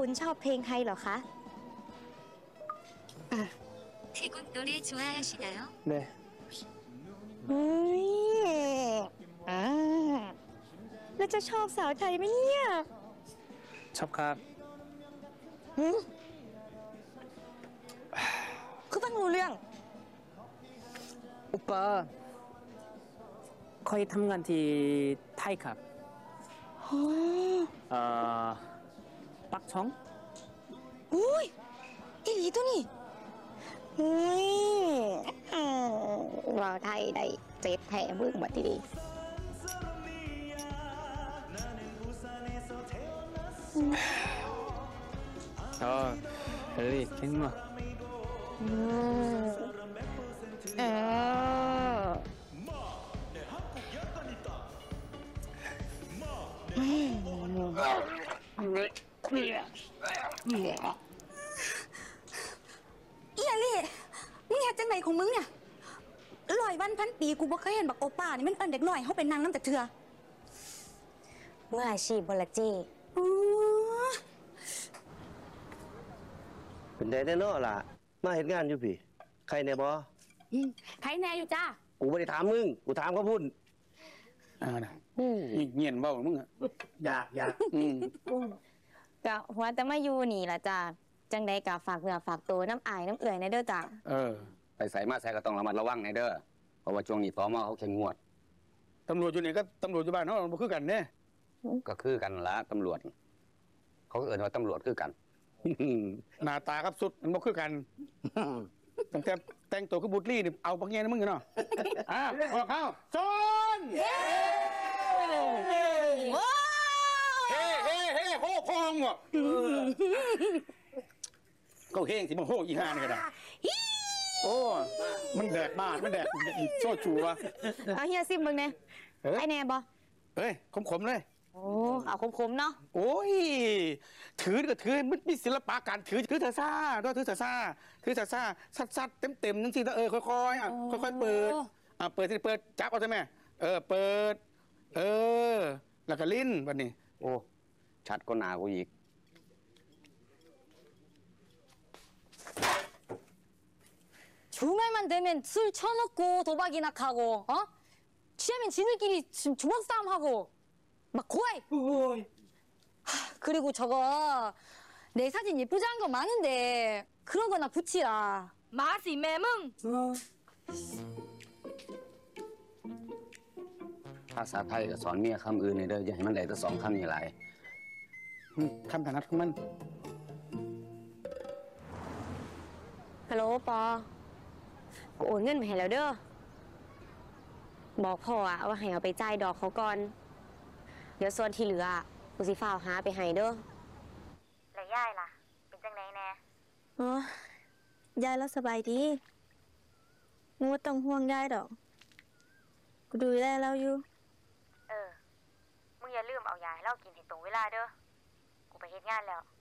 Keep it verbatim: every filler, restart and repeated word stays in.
คุณชอบเพลงไทยเหรอคะ 태국노래좋아하시나요 네. เฮ้ยอ่าแล้วจะชอบสาวไทยไหมเนี่ยชอบครับหืมคือฟังรู้เรื่องอุปาเคยทำงานที่ไทยครับอ๋อเอ่อปักช่องอุ้ยอีหลีตัวนี่เฮ้ยอืมว่าไทยได้เจ็บแผลเบิ่งบัดดีๆ 어, 엘리, 갱마. อืมเอออีหลี่มึงเฮ็ดจังไหนของมึงเนี่ยลอยวันพันปีกูบ่เคยเห็นบักโอป้านี่มันเอิ้นเด็กน้อยเฮาเป็นนางน้ำจากเถื่อเมื่ออาชีพบ่ละจี้อ๋อเป็นได้แน่นอนล่ะมาเห็นงานอยู่พี่ใครแน่บออืมใครแน่อยู่จ้ากูไม่ได้ถามมึงกูถามเขาพุ่นอ่านะเงียนเบ้ามึงอ่ะอยากอยากอืมกะหัวแต่มาอยู่นี่ล่ะจ้าจังใดกะฝากเนื้อฝากตัวน้ำอายน้ำเอื่อยในเด้อจ้าเออไปใส่มาใส่ก็ต้องระมัดระวังในเด้อ เพราะว่าช่วงนี้ตมเขาเข้มงวดตำรวจอยู่นี่ก็ตำรวจอยู่บ้านเนาะบ่คือกันเนี่ยก็คือกันละตำรวจ เขาก็เอ่นว่าตำรวจคือกันหน้าตากับสุดมันบ่คือกันตั้งแต่แต่งตัวคือบุตรี่นี่เอาปักแง่นะมึงเนาะอ่ะออกเข้าชนเฮ้เฮ้เฮ้เฮ้โหพองว่ะก็เฮงสิมาโหอีห่านี่ก็ได้โอ้มันแดกบ้านมันแดกโซ่จูวะเอาเฮียซิมมึงเนี่ยไอแน่บ่เฮ้ยขมๆเลยโอ้เอาคมๆเนาะโอ้ยถือก็ถือมันมีศิลปะการถือถือเถอะซ่าด้วยถือเถอะซ่าถือเถอะซ่าซัดซัดเต็มเต็มนั่นสิเออค่อยๆอ่ะค่อยๆเปิดอ่ะเปิดที่เปิดจับเอาใช่ไหมเออเปิด เออแล้วก็ลิ้นวันนี้โอ้ ชัดก็หนากูอีก 주말만 되면 술 쳐놓고 도박이나 하고, 어? 취하면 지들끼리 지금 주먹 싸움 하고, 막 고아이. 하, 그리고 저거 내 사진 예쁘지 않은 거 많은데 그런 거나 붙이라. 마시 매มึงภาษาไทยก็สอนเมียคำอื่นในเด้ออย่าให้มันได้แต่สองคำนี่หลายอืมคำถนัดของมันฮัลโหลปอกูโอนเงินไปให้แล้วเด้อบอกพ่ออะว่าให้เอาไปจ่ายดอกเขาก่อนเดี๋ยวส่วนที่เหลือกูสิฟ้าวหาไปให้เด้อแล้วยายล่ะเป็นจังไดแน่อ๋อยายแล้วสบายดีมึงบ่ต้องห่วงยายดอกกูดูแลเราอยู่เออมึงอย่าลืมเอายาให้เรากินให้ตรงเวลาเด้อกูไปเฮ็ดงานแล้ว